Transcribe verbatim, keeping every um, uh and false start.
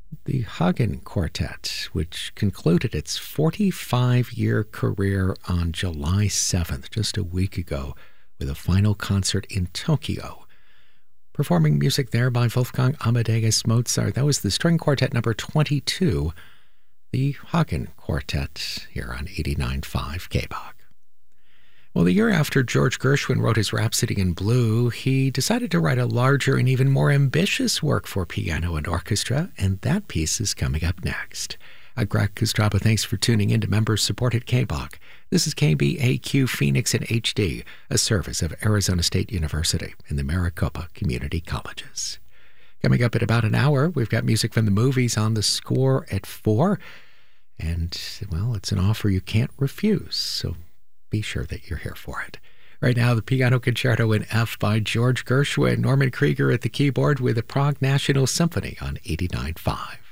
The Hagen Quartet, which concluded its forty-five-year career on July seventh, just a week ago, with a final concert in Tokyo. Performing music there by Wolfgang Amadeus Mozart. That was the string quartet number twenty-two, the Hagen Quartet, here on eighty-nine point five K B O K. Well, the year after George Gershwin wrote his Rhapsody in Blue, he decided to write a larger and even more ambitious work for piano and orchestra, and that piece is coming up next. I'm Greg Kostraba. Thanks for tuning in to members-supported K B O K. This is K B A Q Phoenix in H D, a service of Arizona State University and the Maricopa Community Colleges. Coming up in about an hour, we've got music from the movies on the score at four, and, well, it's an offer you can't refuse, so be sure that you're here for it. Right now, the Piano Concerto in F by George Gershwin. Norman Krieger at the keyboard with the Prague National Symphony on eighty-nine point five.